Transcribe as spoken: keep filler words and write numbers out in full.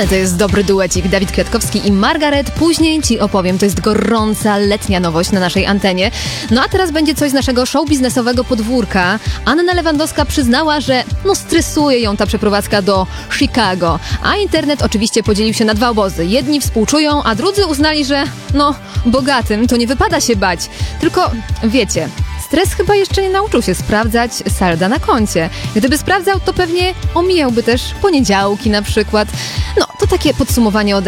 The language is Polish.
Ale to jest dobry duecik, Dawid Kwiatkowski i Margaret. Później ci opowiem, to jest gorąca letnia nowość na naszej antenie. No a teraz będzie coś z naszego show biznesowego podwórka. Anna Lewandowska przyznała, że no stresuje ją ta przeprowadzka do Chicago. A internet oczywiście podzielił się na dwa obozy. Jedni współczują, a drudzy uznali, że no bogatym to nie wypada się bać. Tylko wiecie, stres chyba jeszcze nie nauczył się sprawdzać salda na koncie. Gdyby sprawdzał, to pewnie omijałby też poniedziałki na przykład. No, to takie podsumowanie ode